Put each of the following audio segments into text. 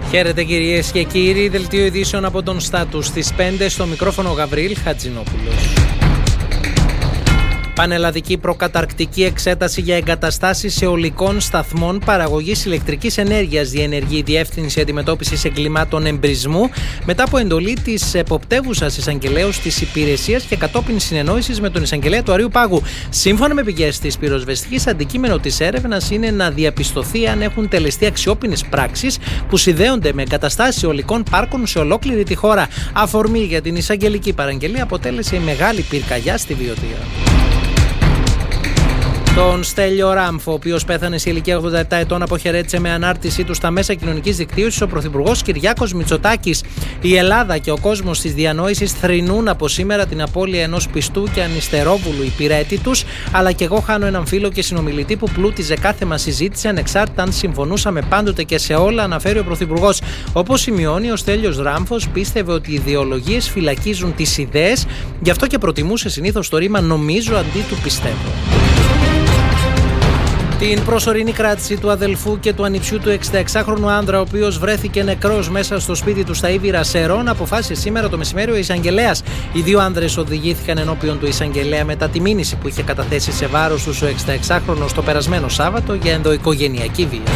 Χαίρετε κυρίες και κύριοι, δελτίο ειδήσεων από τον Στάτους στις 5, στο μικρόφωνο Γαβριήλ Χατζηνόπουλος. Πανελλαδική προκαταρκτική εξέταση για εγκαταστάσεις αιωλικών σταθμών παραγωγής ηλεκτρικής ενέργειας διενεργεί η Διεύθυνση Αντιμετώπισης Εγκλημάτων Εμπρισμού μετά από εντολή της εποπτεύουσας εισαγγελέως της υπηρεσίας και κατόπιν συνεννόησης με τον εισαγγελέα του Αρείου Πάγου. Σύμφωνα με πηγές της πυροσβεστικής, αντικείμενο της έρευνας είναι να διαπιστωθεί αν έχουν τελεστεί αξιόπινες πράξεις που συνδέονται με εγκαταστάσεις αιωλικών πάρκων σε ολόκληρη τη χώρα. Αφορμή για την εισαγγελική παραγγελία αποτέλεσε η μεγάλη πυρκαγιά στη Βιωτία. Τον Στέλιο Ράμφο, ο οποίος πέθανε σε ηλικία 87 ετών, αποχαιρέτησε με ανάρτησή του στα μέσα κοινωνικής δικτύωσης ο Πρωθυπουργός Κυριάκος Μητσοτάκης. Η Ελλάδα και ο κόσμος της διανόησης θρηνούν από σήμερα την απώλεια ενός πιστού και ανυστερόβουλου υπηρέτη τους, αλλά και εγώ χάνω έναν φίλο και συνομιλητή που πλούτιζε κάθε μας συζήτηση, ανεξάρτητα αν συμφωνούσαμε πάντοτε και σε όλα, αναφέρει ο Πρωθυπουργός. Όπως σημειώνει, ο Στέλιος Ράμφος πίστευε ότι οι ιδεολογίες φυλακίζουν τις ιδέες, γι' αυτό και προτιμούσε συνήθως το ρήμα «νομίζω» αντί του «πιστεύω». Την προσωρινή κράτηση του αδελφού και του ανιψιού του 66χρονου άνδρα, ο οποίος βρέθηκε νεκρός μέσα στο σπίτι του στα Ήβυρα Σερών, αποφάσισε σήμερα το μεσημέρι ο εισαγγελέας. Οι δύο άνδρες οδηγήθηκαν ενώπιον του εισαγγελέα μετά τη μήνυση που είχε καταθέσει σε βάρος τους ο 66χρονος το περασμένο Σάββατο για ενδοοικογενειακή βία.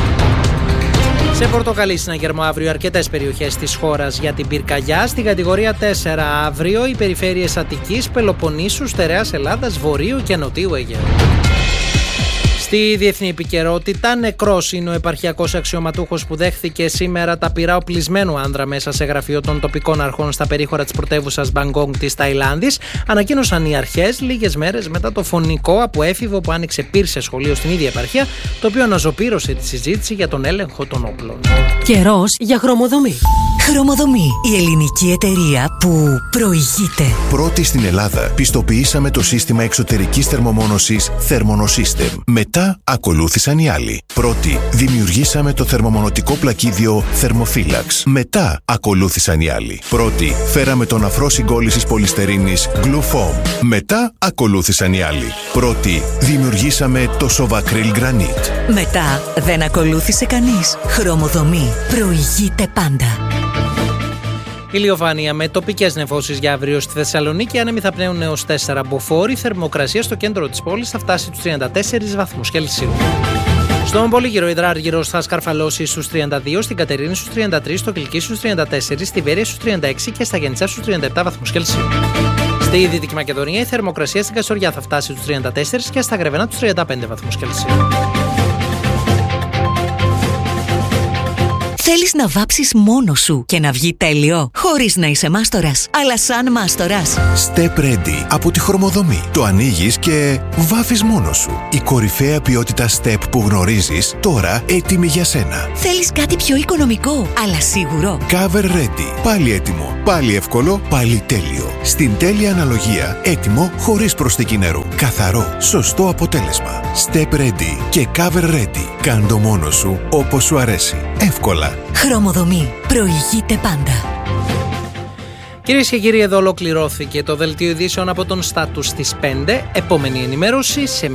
Σε πορτοκαλί συναγερμό αύριο αρκετές περιοχές της χώρας για την πυρκαγιά. Στην κατηγορία 4 αύριο οι περιφέρειες Αττικής, Πελοποννήσου, Στερεάς Ελλάδας, Βορείου και Νοτίου Αιγαίου. Στη διεθνή επικαιρότητα, νεκρός είναι ο επαρχιακός αξιωματούχος που δέχθηκε σήμερα τα πυρά οπλισμένου άνδρα μέσα σε γραφείο των τοπικών αρχών στα περίχωρα της πρωτεύουσας Μπαγκόγκ της Ταϊλάνδης, ανακοίνωσαν οι αρχές λίγες μέρες μετά το φωνικό από έφηβο που άνοιξε πυρ σε σχολείο στην ίδια επαρχία, το οποίο αναζωπήρωσε τη συζήτηση για τον έλεγχο των όπλων. Καιρός για χρωμοδομή. Χρωμοδομή, η ελληνική εταιρεία που προηγείται. Πρώτη στην Ελλάδα πιστοποιήσαμε το σύστημα εξωτερικής θερμομόνωσης Thermonosystem. Μετά ακολούθησαν οι άλλοι. Πρώτη δημιουργήσαμε το θερμομονωτικό πλακίδιο Thermophilax. Μετά ακολούθησαν οι άλλοι. Πρώτη φέραμε τον αφρό συγκόλλησης πολυστερίνης Glufoam. Μετά ακολούθησαν οι άλλοι. Πρώτη δημιουργήσαμε το Sovacryl Granite. Μετά δεν ακολούθησε κανείς. Χρωμοδομή προηγείται πάντα. Ηλιοφάνεια με τοπικές νεφώσεις για αύριο στη Θεσσαλονίκη. Άνεμοι θα πνέουν έως 4 μποφόρ. Η θερμοκρασία στο κέντρο της πόλης θα φτάσει τους 34 βαθμούς Κελσίου. Στον Πολύγυρο υδράργυρος θα σκαρφαλώσει στους 32, στην Κατερίνη στους 33, στο Κιλκί στους 34, στη Βέρεια στους 36 και στα Γενιτσά στους 37 βαθμούς Κελσίου. Στη Δυτική Μακεδονία η θερμοκρασία στην Καστοριά θα φτάσει στους 34 και στα Γρεβενά τους 35 βαθμούς Κελσίου. Θέλεις να βάψεις μόνος σου και να βγει τέλειο, χωρίς να είσαι μάστορας, αλλά σαν μάστορας. Step Ready από τη Χρωμοδομή. Το ανοίγεις και βάφεις μόνος σου. Η κορυφαία ποιότητα Step που γνωρίζεις, τώρα έτοιμη για σένα. Θέλεις κάτι πιο οικονομικό, αλλά σίγουρο. Cover Ready. Πάλι έτοιμο. Πάλι εύκολο. Πάλι τέλειο. Στην τέλεια αναλογία. Έτοιμο χωρίς προσθήκη νερού. Καθαρό. Σωστό αποτέλεσμα. Step Ready και Cover Ready. Κάν το μόνος σου όπως σου αρέσει. Εύκολα. Χρωμοδομή. Προηγείται πάντα. Κυρίες και κύριοι, εδώ ολοκληρώθηκε το δελτίο ειδήσεων από τον Στάτους στις 5. Επόμενη ενημέρωση σε